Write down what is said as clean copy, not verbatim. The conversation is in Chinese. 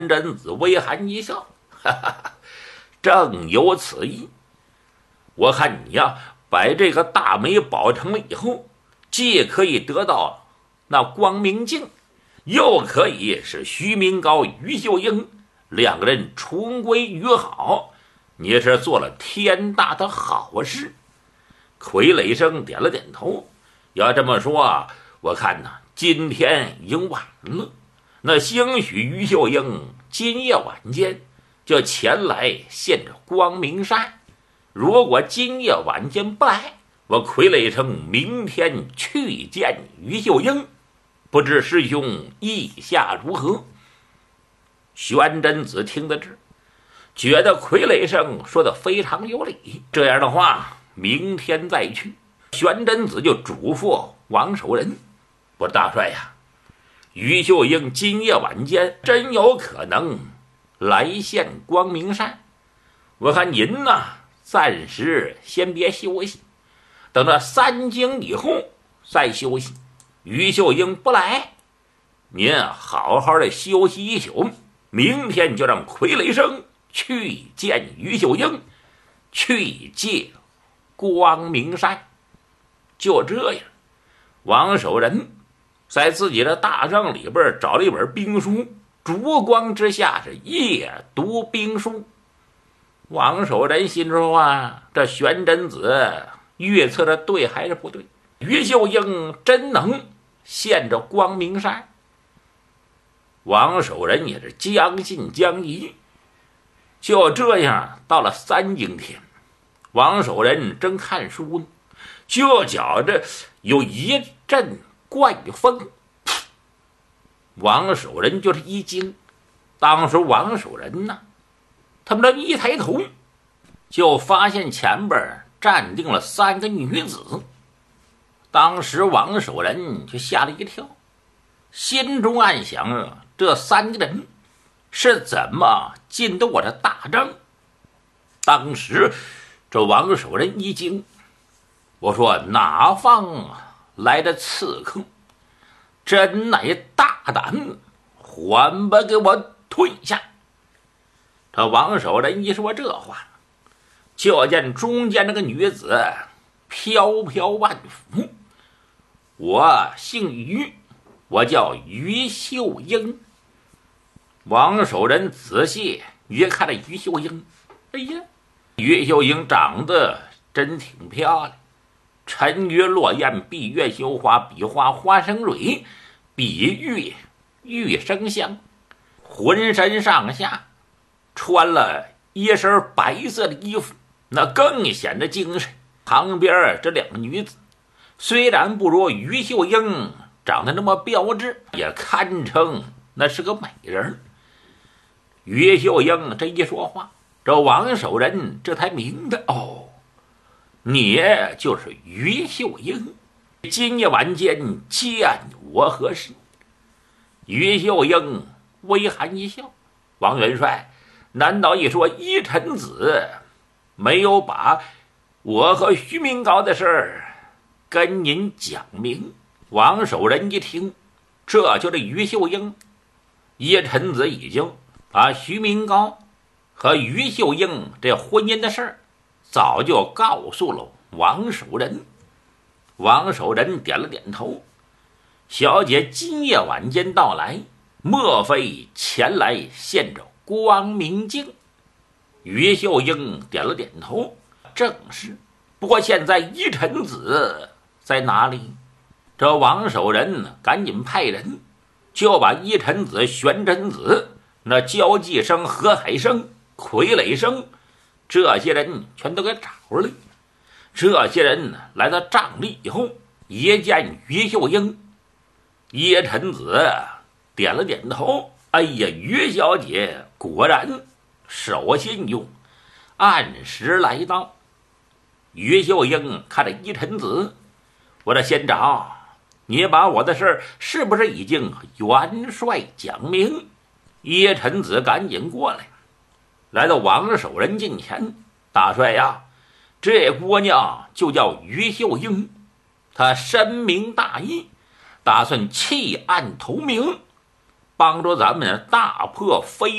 贞子微含一笑，哈哈哈，正有此意。我看你呀，把这个大美保成了以后，既可以得到那光明镜，又可以使徐明高、于秀英两个人重归于好，你是做了天大的好事。傀儡生点了点头。要这么说啊，我看呐，今天已经晚了。那兴许于秀英今夜晚间就前来献着光明山。如果今夜晚间不来，我傀儡生明天去见于秀英，不知师兄意下如何？玄真子听得这，觉得傀儡生说的非常有理。这样的话，明天再去。玄真子就嘱咐王守仁：“不是大帅呀，于秀英今夜晚间真有可能来献光明山。我看您呢，暂时先别休息，等到3更以后再休息。于秀英不来，您好好的休息一宿，明天就让傀儡生去见于秀英，去借光明山。”就这样，王守仁在自己的大帐里边找了一本兵书，烛光之下是夜读兵书。王守仁心说啊，这玄真子预测的对还是不对？于秀英真能献着光明山？王守仁也是将信将疑。就这样，到了3更天，王守仁正看书呢，就觉着有一阵怪风，王守仁就是一惊。当时王守仁呢，他们这一抬头，就发现前边站定了3个女子。当时王守仁就吓了一跳，心中暗想：这3个人是怎么进的我的大帐？当时这王守仁一惊，我说哪方来的刺客，真乃大胆，还不给我退下！这王守仁一说这话，就见中间那个女子飘飘万福。我姓于，我叫于秀英。王守仁仔细一看这于秀英，哎呀，于秀英长得真挺漂亮，沉鱼落雁，闭月羞花，比花花生蕊，比玉玉生香。浑身上下穿了一身白色的衣服，那更显得精神。旁边这2个女子虽然不如于秀英长得那么标致，也堪称那是个美人。于秀英这一说话，这王守仁这才明白，哦，你就是于秀英，今夜晚间见我何事？于秀英微含一笑：王元帅，难道一说依臣子没有把我和徐明高的事儿跟您讲明？王守仁一听，这就是于秀英。依臣子已经把徐明高和于秀英这婚姻的事儿早就告诉了王守仁。王守仁点了点头：小姐今夜晚间到来，莫非前来献着光明镜？于秀英点了点头：正是。不过现在依臣子在哪里？这王守仁赶紧派人就把依臣子、玄真子、那交际生、何海生、傀儡生这些人全都给找来。这些人来到帐里以后，一见于秀英，依臣子点了点头：哎呀，于小姐果然守信用，按时来到。于秀英看着依臣子：我的先长，你把我的事是不是已经元帅讲明？依臣子赶紧过来，来到王守仁近前：大帅呀，这姑娘就叫于秀英，她深明大义，打算弃暗投明， 帮助咱们大破飞